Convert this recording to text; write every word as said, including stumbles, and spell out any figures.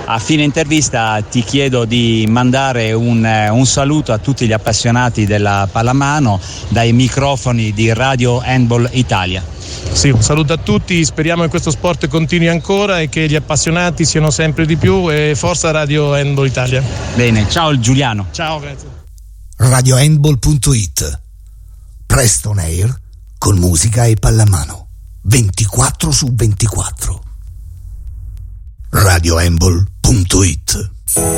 A fine intervista ti chiedo di mandare un, un saluto a tutti gli appassionati della pallamano dai microfoni di Radio Handball Italia. Sì, un saluto a tutti, speriamo che questo sport continui ancora e che gli appassionati siano sempre di più, e forza Radio Handball Italia. Bene, ciao Giuliano. Ciao, grazie. radio handball punto it, presto on air con musica e pallamano ventiquattro su ventiquattro. radio handball punto it